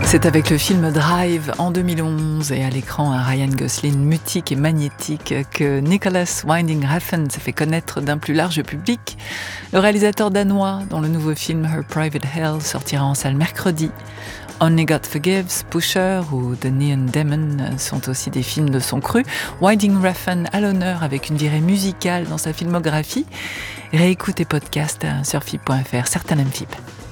C'est avec le film Drive en 2011 et à l'écran un Ryan Gosling mutique et magnétique que Nicolas Winding Refn s'est fait connaître d'un plus large public. Le réalisateur danois, dont le nouveau film Her Private Hell sortira en salle mercredi. Only God Forgives, Pusher ou The Neon Demon sont aussi des films de son cru. Winding Refn à l'honneur avec une virée musicale dans sa filmographie. Réécoute et podcast sur FIP.fr, certains aiment FIP.